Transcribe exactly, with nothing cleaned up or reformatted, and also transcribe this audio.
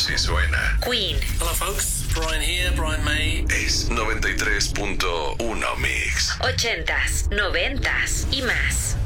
Así suena. Queen. Hello folks, Brian here, Brian May. Es noventa y tres punto uno Mix. Ochentas, noventas y más.